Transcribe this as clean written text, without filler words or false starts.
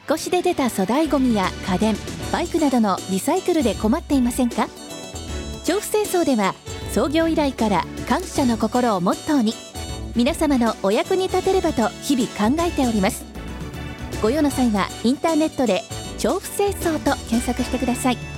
越しで出た粗大ごみや家電、バイクなどのリサイクルで困っていませんか？調布清掃では創業以来から感謝の心をモットーに、皆様のお役に立てればと日々考えております。ご用の際はインターネットで調布清掃と検索してください。